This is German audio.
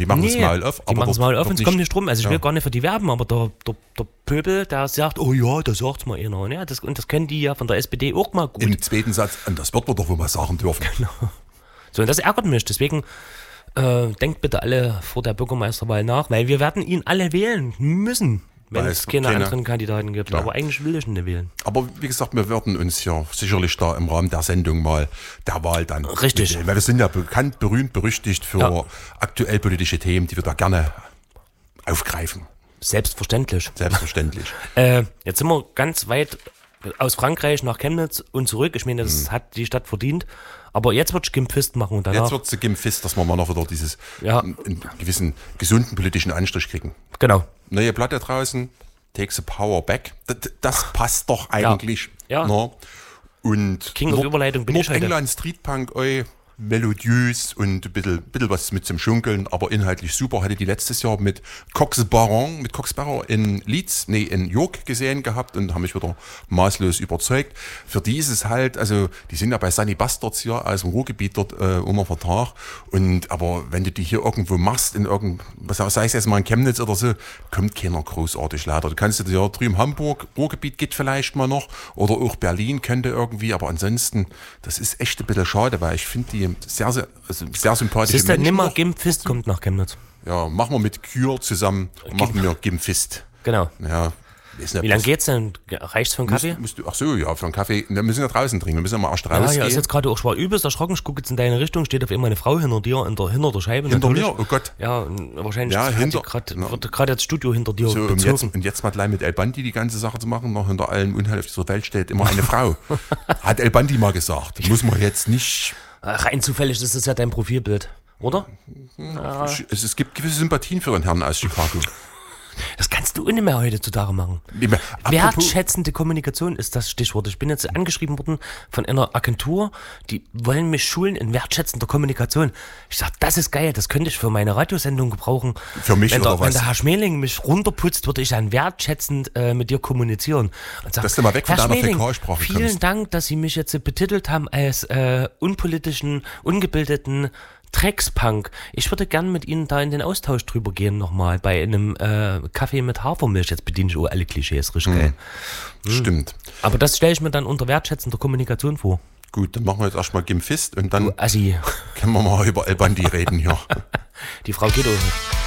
die machen das Maul auf. Die machen das Maul auf und es kommt nicht rum. Also ich will gar nicht für die werben, aber der Pöbel, der sagt, oh ja, da sagt's mal einer. Ja, das können die ja von der SPD auch mal gut. Im zweiten Satz, und das wird man doch wohl mal sagen dürfen. Genau. So, und das ärgert mich. Deswegen denkt bitte alle vor der Bürgermeisterwahl nach, weil wir werden ihn alle wählen müssen, wenn es keine anderen Kandidaten gibt. Ja. Aber eigentlich will ich ihn nicht wählen. Aber wie gesagt, wir werden uns ja sicherlich da im Rahmen der Sendung mal der Wahl dann richtig wählen, weil wir sind ja bekannt, berühmt, berüchtigt für aktuell politische Themen, die wir da gerne aufgreifen. Selbstverständlich. Jetzt sind wir ganz weit aus Frankreich nach Chemnitz und zurück. Ich meine, das hat die Stadt verdient. Aber jetzt wird es Gimfist machen. Und danach, jetzt wird es Gimfist, dass wir mal noch wieder dieses einen gewissen gesunden politischen Anstrich kriegen. Genau. Neue Platte draußen, Take the Power Back. Das passt doch eigentlich. Ja. No? Und King of Überleitung bin ich heute. England Streetpunk, melodiös und ein bisschen was mit zum Schunkeln, aber inhaltlich super. Hatte die letztes Jahr mit Cox Barron in in York gesehen gehabt und haben mich wieder maßlos überzeugt. Für die ist es halt, also die sind ja bei Sunny Bastards hier aus dem Ruhrgebiet dort unter Vertrag. Aber wenn du die hier irgendwo machst, sei es jetzt mal in Chemnitz oder so, kommt keiner großartig leider. Du kannst ja drüben Hamburg, Ruhrgebiet geht vielleicht mal noch oder auch Berlin könnte irgendwie, aber ansonsten, das ist echt ein bisschen schade, weil ich finde die sehr sympathische Menschen. Nimmer Gimfist kommt nach Chemnitz. Ja, machen wir mit Kür zusammen, machen wir Gimfist. Genau. Ja, wie lange geht's denn? Reicht's für einen Kaffee? Ach so, ja, für einen Kaffee. Wir müssen ja draußen trinken, wir müssen ja mal erst rausgehen. Ja, ist jetzt gerade auch schwer übelst erschrocken. Ich gucke jetzt in deine Richtung, steht auf einmal eine Frau hinter dir, hinter der Scheibe. Hinter natürlich. mir? Oh Gott. Ja, wahrscheinlich wird gerade das Studio hinter dir so, bezogen. Und jetzt mal gleich mit El Bandi die ganze Sache zu machen, noch hinter allen Unheil auf dieser Welt steht immer eine Frau. Hat El Bandi mal gesagt. Muss man jetzt nicht... Rein zufällig, das ist ja dein Profilbild, oder? Es gibt gewisse Sympathien für den Herrn aus Chicago. Das kannst du nicht mehr heutzutage machen. Wertschätzende Kommunikation ist das Stichwort. Ich bin jetzt angeschrieben worden von einer Agentur, die wollen mich schulen in wertschätzender Kommunikation. Ich sag, das ist geil, das könnte ich für meine Radiosendung gebrauchen. Für mich oder was? Wenn der Herr Schmeling mich runterputzt, würde ich dann wertschätzend mit dir kommunizieren. Und sag, dass du mal weg von deiner Fäkalsprache kommst. Vielen Dank, dass Sie mich jetzt betitelt haben als unpolitischen, ungebildeten Dreckspunk. Ich würde gern mit Ihnen da in den Austausch drüber gehen nochmal bei einem Kaffee mit Hafermilch. Jetzt bediene ich auch alle Klischees, richtig geil. Stimmt. Aber das stelle ich mir dann unter wertschätzender Kommunikation vor. Gut, dann machen wir jetzt erstmal Gimfist und dann können wir mal über El Bandi reden hier. Die Frau geht auch nicht.